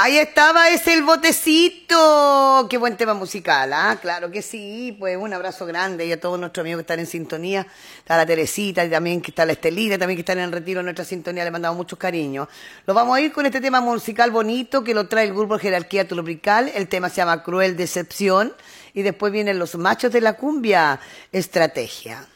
Ahí estaba, es el botecito. Qué buen tema musical, ¿ah? Claro que sí. Pues un abrazo grande y a todos nuestros amigos que están en sintonía. Está la Teresita y también que está la Estelita, también que están en retiro en nuestra sintonía. Le mandamos muchos cariños. Lo vamos a ir con este tema musical bonito que lo trae el grupo Jerarquía Tropical. El tema se llama Cruel Decepción. Y después vienen los machos de la cumbia, Estrategia.